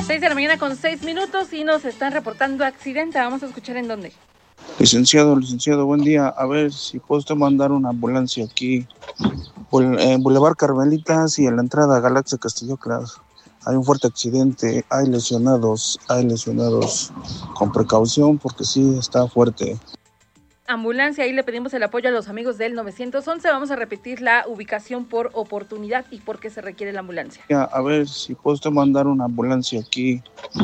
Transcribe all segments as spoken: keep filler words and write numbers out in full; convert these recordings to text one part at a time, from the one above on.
seis de la mañana con seis minutos y nos están reportando accidente. Vamos a escuchar en dónde. Licenciado, licenciado, buen día. A ver si puede usted mandar una ambulancia aquí en Boulevard Carmelitas y en la entrada a Galaxia Castillo Claus. Hay un fuerte accidente, hay lesionados, hay lesionados. Con precaución porque sí está fuerte. Ambulancia, ahí le pedimos el apoyo a los amigos del nueve once. Vamos a repetir la ubicación por oportunidad y por qué se requiere la ambulancia. A ver si puede usted mandar una ambulancia aquí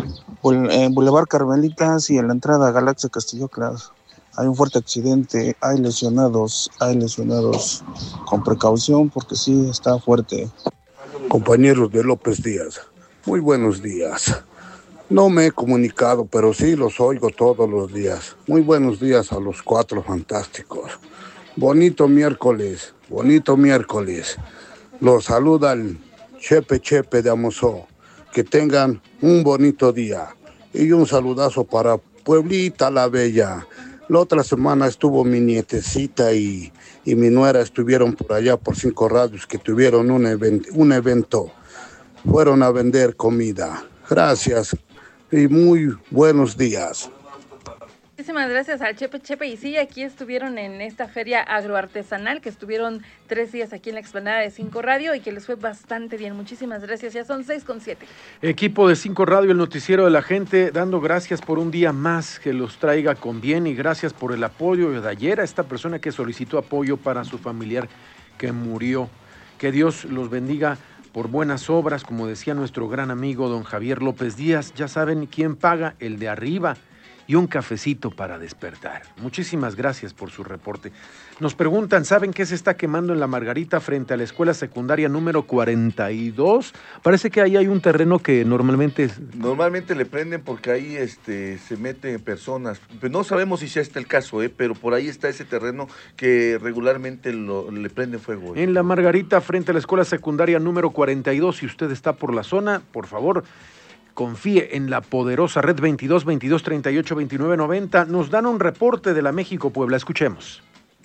en Boulevard Carmelitas y en la entrada a Galaxia Castillo Claus. Hay un fuerte accidente, hay lesionados, hay lesionados. Con precaución porque sí está fuerte. Compañeros de López Díaz, muy buenos días. No me he comunicado, pero sí los oigo todos los días. Muy buenos días a los cuatro fantásticos. Bonito miércoles, bonito miércoles. Los saluda el Chepe Chepe de Amosó. Que tengan un bonito día. Y un saludazo para Pueblita la Bella. La otra semana estuvo mi nietecita y, y mi nuera estuvieron por allá por Cinco Radios que tuvieron un, event, un evento. Fueron a vender comida. Gracias y muy buenos días. Muchísimas gracias al Chepe Chepe. Y sí, aquí estuvieron en esta feria agroartesanal, que estuvieron tres días aquí en la explanada de Cinco Radio y que les fue bastante bien. Muchísimas gracias. Ya son seis con siete. Equipo de Cinco Radio, el noticiero de la gente, dando gracias por un día más que los traiga con bien y gracias por el apoyo de ayer a esta persona que solicitó apoyo para su familiar que murió. Que Dios los bendiga por buenas obras, como decía nuestro gran amigo don Javier López Díaz. Ya saben quién paga, el de arriba. Y un cafecito para despertar. Muchísimas gracias por su reporte. Nos preguntan, ¿saben qué se está quemando en la Margarita frente a la escuela secundaria número cuarenta y dos? Parece que ahí hay un terreno que normalmente... Normalmente le prenden porque ahí este, se meten personas. No sabemos si sea este el caso, ¿eh? Pero por ahí está ese terreno que regularmente lo, le prende fuego. ¿eh? En la Margarita frente a la escuela secundaria número cuarenta y dos, si usted está por la zona, por favor... confíe en la poderosa red veintidós veintidós treinta y ocho veintinueve noventa. Nos dan un reporte de la México Puebla. Escuchemos.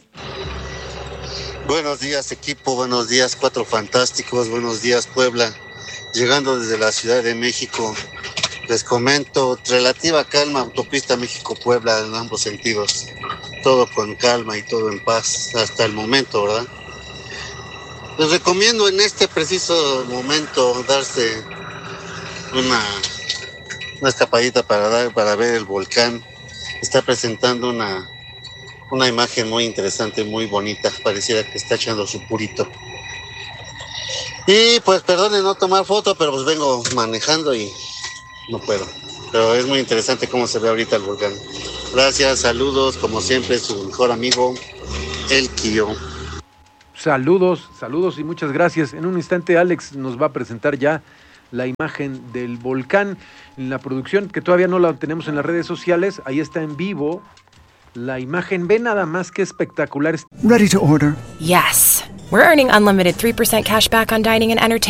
Buenos días, equipo. Buenos días, cuatro fantásticos. Buenos días, Puebla. Llegando desde la Ciudad de México, les comento, relativa calma, autopista México-Puebla en ambos sentidos. Todo con calma y todo en paz hasta el momento, ¿verdad? Les recomiendo en este preciso momento darse Una, una escapadita para dar, para ver el volcán. Está presentando una, una imagen muy interesante, muy bonita. Pareciera que está echando su purito. Y pues perdonen no tomar foto, pero pues vengo manejando y no puedo. Pero es muy interesante cómo se ve ahorita el volcán. Gracias, saludos, como siempre, su mejor amigo, El Kio. Saludos, saludos y muchas gracias. En un instante Alex nos va a presentar ya la imagen del volcán. En la producción, que todavía no la tenemos en las redes sociales, ahí está en vivo la imagen. Ve nada más que espectacular. Ready to order? Yes. We're earning unlimited three percent cash back on dining and entertainment